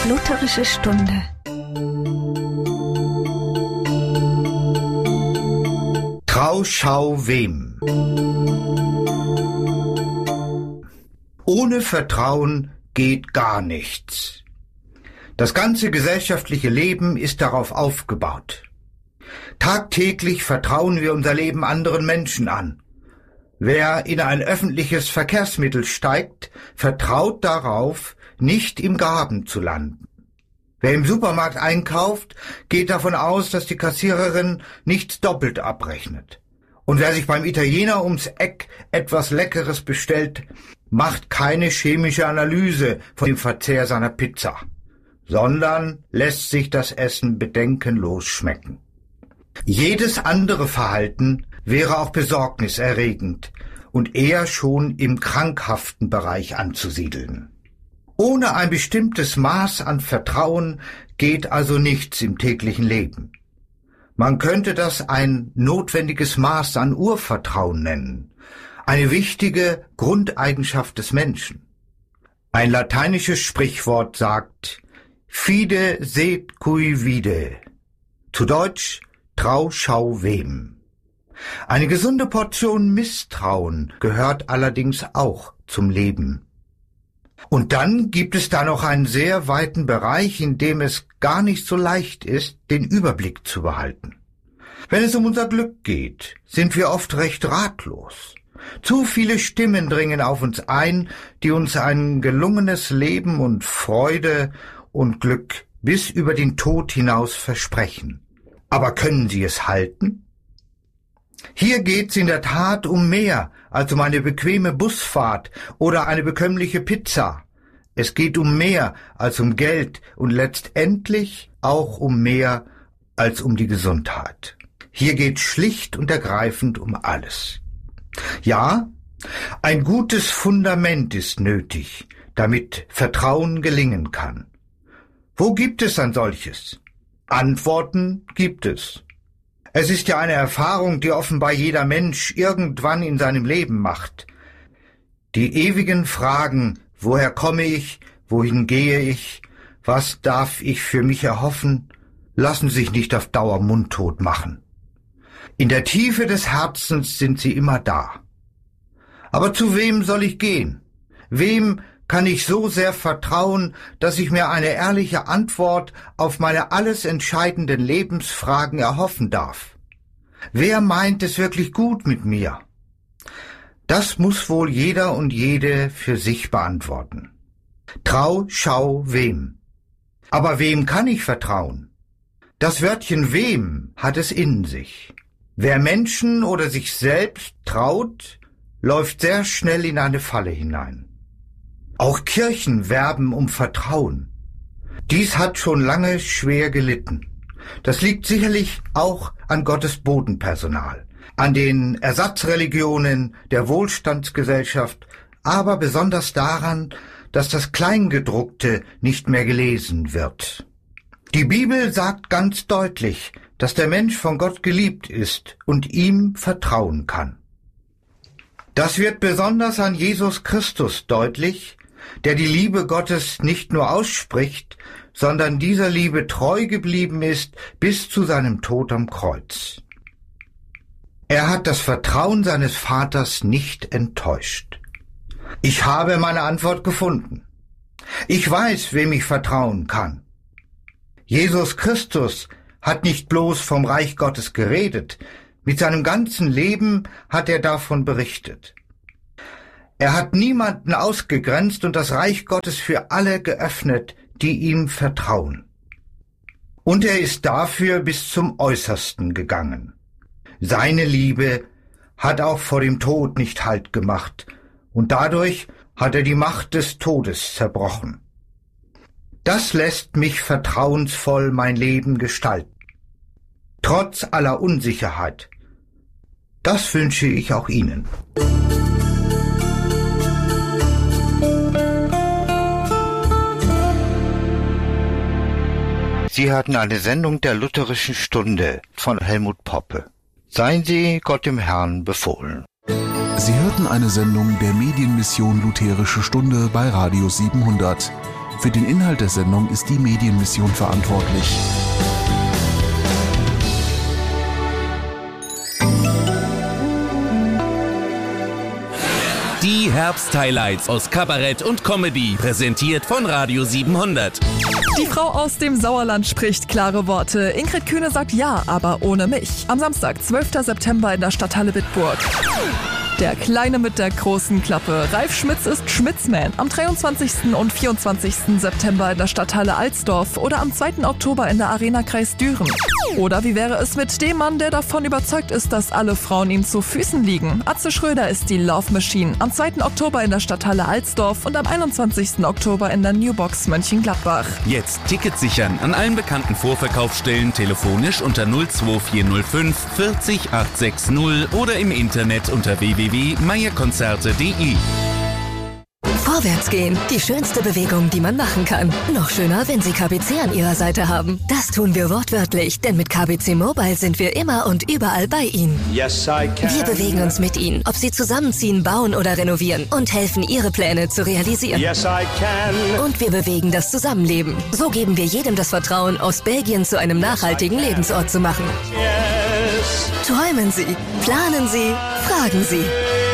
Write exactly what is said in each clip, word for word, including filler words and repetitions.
Lutherische Stunde. Trau, schau, wem. Ohne Vertrauen geht gar nichts. Das ganze gesellschaftliche Leben ist darauf aufgebaut. Tagtäglich vertrauen wir unser Leben anderen Menschen an. Wer in ein öffentliches Verkehrsmittel steigt, vertraut darauf, nicht im Graben zu landen. Wer im Supermarkt einkauft, geht davon aus, dass die Kassiererin nichts doppelt abrechnet. Und wer sich beim Italiener ums Eck etwas Leckeres bestellt, macht keine chemische Analyse von dem Verzehr seiner Pizza, sondern lässt sich das Essen bedenkenlos schmecken. Jedes andere Verhalten wäre auch besorgniserregend und eher schon im krankhaften Bereich anzusiedeln. Ohne ein bestimmtes Maß an Vertrauen geht also nichts im täglichen Leben. Man könnte das ein notwendiges Maß an Urvertrauen nennen, eine wichtige Grundeigenschaft des Menschen. Ein lateinisches Sprichwort sagt, fide set cui vide, zu Deutsch, trau, schau, wem. Eine gesunde Portion Misstrauen gehört allerdings auch zum Leben. Und dann gibt es da noch einen sehr weiten Bereich, in dem es gar nicht so leicht ist, den Überblick zu behalten. Wenn es um unser Glück geht, sind wir oft recht ratlos. Zu viele Stimmen dringen auf uns ein, die uns ein gelungenes Leben und Freude und Glück bis über den Tod hinaus versprechen. Aber können sie es halten? Hier geht's in der Tat um mehr als um eine bequeme Busfahrt oder eine bekömmliche Pizza. Es geht um mehr als um Geld und letztendlich auch um mehr als um die Gesundheit. Hier geht's schlicht und ergreifend um alles. Ja, ein gutes Fundament ist nötig, damit Vertrauen gelingen kann. Wo gibt es ein solches? Antworten gibt es. Es ist ja eine Erfahrung, die offenbar jeder Mensch irgendwann in seinem Leben macht. Die ewigen Fragen, woher komme ich, wohin gehe ich, was darf ich für mich erhoffen, lassen sich nicht auf Dauer mundtot machen. In der Tiefe des Herzens sind sie immer da. Aber zu wem soll ich gehen? Wem kann ich so sehr vertrauen, dass ich mir eine ehrliche Antwort auf meine alles entscheidenden Lebensfragen erhoffen darf? Wer meint es wirklich gut mit mir? Das muss wohl jeder und jede für sich beantworten. Trau, schau, wem. Aber wem kann ich vertrauen? Das Wörtchen wem hat es in sich. Wer Menschen oder sich selbst traut, läuft sehr schnell in eine Falle hinein. Auch Kirchen werben um Vertrauen. Dies hat schon lange schwer gelitten. Das liegt sicherlich auch an Gottes Bodenpersonal, an den Ersatzreligionen der Wohlstandsgesellschaft, aber besonders daran, dass das Kleingedruckte nicht mehr gelesen wird. Die Bibel sagt ganz deutlich, dass der Mensch von Gott geliebt ist und ihm vertrauen kann. Das wird besonders an Jesus Christus deutlich, der die Liebe Gottes nicht nur ausspricht, sondern dieser Liebe treu geblieben ist bis zu seinem Tod am Kreuz. Er hat das Vertrauen seines Vaters nicht enttäuscht. Ich habe meine Antwort gefunden. Ich weiß, wem ich vertrauen kann. Jesus Christus hat nicht bloß vom Reich Gottes geredet, mit seinem ganzen Leben hat er davon berichtet. Er hat niemanden ausgegrenzt und das Reich Gottes für alle geöffnet, die ihm vertrauen. Und er ist dafür bis zum Äußersten gegangen. Seine Liebe hat auch vor dem Tod nicht Halt gemacht, und dadurch hat er die Macht des Todes zerbrochen. Das lässt mich vertrauensvoll mein Leben gestalten. Trotz aller Unsicherheit. Das wünsche ich auch Ihnen. Sie hatten eine Sendung der Lutherischen Stunde von Helmut Poppe. Seien Sie Gott dem Herrn befohlen. Sie hörten eine Sendung der Medienmission Lutherische Stunde bei Radio siebenhundert. Für den Inhalt der Sendung ist die Medienmission verantwortlich. Die Herbst-Highlights aus Kabarett und Comedy, präsentiert von Radio siebenhundert. Die Frau aus dem Sauerland spricht klare Worte. Ingrid Kühne sagt ja, aber ohne mich. Am Samstag, zwölften September in der Stadthalle Bitburg. Der Kleine mit der großen Klappe. Ralf Schmitz ist Schmitzman. Am dreiundzwanzigsten und vierundzwanzigsten September in der Stadthalle Alsdorf oder am zweiten Oktober in der Arena Kreis Düren. Oder wie wäre es mit dem Mann, der davon überzeugt ist, dass alle Frauen ihm zu Füßen liegen? Atze Schröder ist die Love Machine. Am zweiten Oktober in der Stadthalle Alsdorf und am einundzwanzigsten Oktober in der Newbox Mönchengladbach. Jetzt Tickets sichern an allen bekannten Vorverkaufsstellen, telefonisch unter null zwei vier null fünf vierzig achthundertsechzig oder im Internet unter w w w punkt meierkonzerte punkt d e. Vorwärts gehen, die schönste Bewegung, die man machen kann. Noch schöner, wenn Sie K B C an Ihrer Seite haben. Das tun wir wortwörtlich, denn mit K B C Mobile sind wir immer und überall bei Ihnen. Yes, I can. Wir bewegen uns mit Ihnen, ob Sie zusammenziehen, bauen oder renovieren und helfen, Ihre Pläne zu realisieren. Yes, I can. Und wir bewegen das Zusammenleben. So geben wir jedem das Vertrauen, Ostbelgien zu einem nachhaltigen Lebensort zu machen. Yes. Träumen Sie, planen Sie, fragen Sie.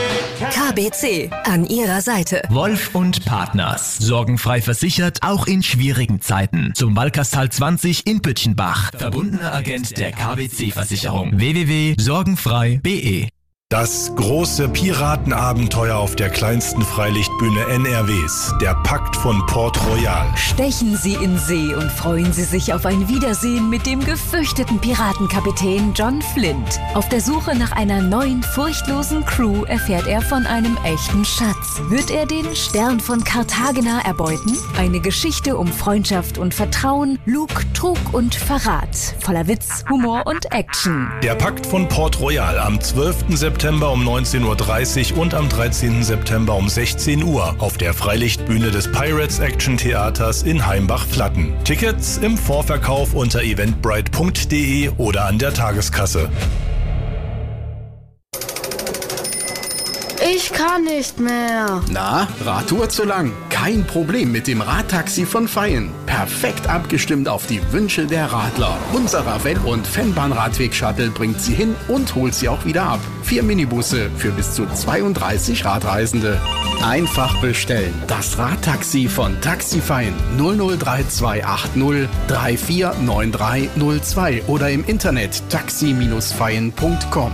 K B C, an Ihrer Seite. Wolf und Partners. Sorgenfrei versichert, auch in schwierigen Zeiten. Zum Wallkastal zwanzig in Pütchenbach. Verbundener Agent der K B C-Versicherung. w w w punkt sorgenfrei punkt b e. Das große Piratenabenteuer auf der kleinsten Freilichtbühne N R Ws, der Pakt von Port Royal. Stechen Sie in See und freuen Sie sich auf ein Wiedersehen mit dem gefürchteten Piratenkapitän John Flint. Auf der Suche nach einer neuen, furchtlosen Crew erfährt er von einem echten Schatz. Wird er den Stern von Cartagena erbeuten? Eine Geschichte um Freundschaft und Vertrauen, Lug, Trug und Verrat. Voller Witz, Humor und Action. Der Pakt von Port Royal am zwölften September um neunzehn Uhr dreißig und am dreizehnten September um sechzehn Uhr auf der Freilichtbühne des Pirates Action Theaters in Heimbach-Flatten. Tickets im Vorverkauf unter eventbrite punkt d e oder an der Tageskasse. Ich kann nicht mehr. Na, Radtour zu lang? Kein Problem mit dem Radtaxi von Feyen. Perfekt abgestimmt auf die Wünsche der Radler. Unser Ravel- und Fennbahn-Radweg-Shuttle bringt Sie hin und holt Sie auch wieder ab. Vier Minibusse für bis zu zweiunddreißig Radreisende. Einfach bestellen. Das Radtaxi von Taxi Feyen null null drei zwei acht null drei vier neun drei null zwei oder im Internet taxi Bindestrich feyen punkt com.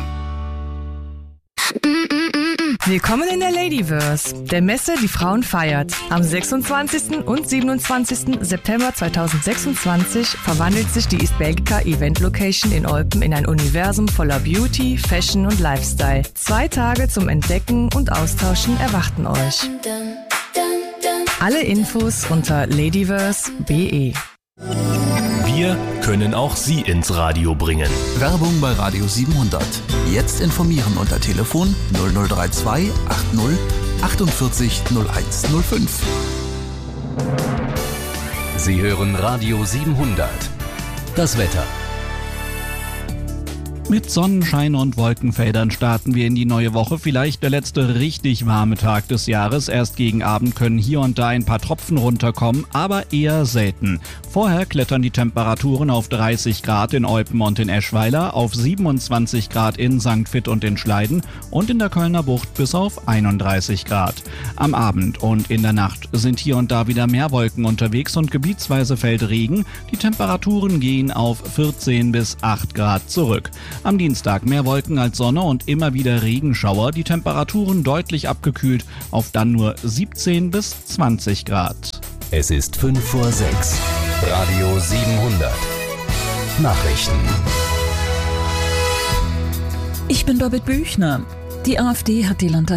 Willkommen in der Ladyverse, der Messe, die Frauen feiert. Am sechsundzwanzigsten und siebenundzwanzigsten September zweitausendsechsundzwanzig verwandelt sich die East Belgica Event Location in Olpen in ein Universum voller Beauty, Fashion und Lifestyle. Zwei Tage zum Entdecken und Austauschen erwarten euch. Alle Infos unter ladyverse punkt b e. Wir können auch Sie ins Radio bringen. Werbung bei Radio siebenhundert. Jetzt informieren unter Telefon null null drei zwei acht null achtundvierzig null eins null fünf. Sie hören Radio siebenhundert. Das Wetter. Mit Sonnenschein und Wolkenfeldern starten wir in die neue Woche. Vielleicht der letzte richtig warme Tag des Jahres. Erst gegen Abend können hier und da ein paar Tropfen runterkommen, aber eher selten. Vorher klettern die Temperaturen auf dreißig Grad in Eupen und in Eschweiler, auf siebenundzwanzig Grad in Sankt Vith und in Schleiden und in der Kölner Bucht bis auf einunddreißig Grad. Am Abend und in der Nacht sind hier und da wieder mehr Wolken unterwegs und gebietsweise fällt Regen. Die Temperaturen gehen auf vierzehn bis acht Grad zurück. Am Dienstag mehr Wolken als Sonne und immer wieder Regenschauer, die Temperaturen deutlich abgekühlt auf dann nur siebzehn bis zwanzig Grad. Es ist fünf vor sechs. Radio siebenhundert. Nachrichten. Ich bin Birgit Büchner. Die AfD hat die Landtags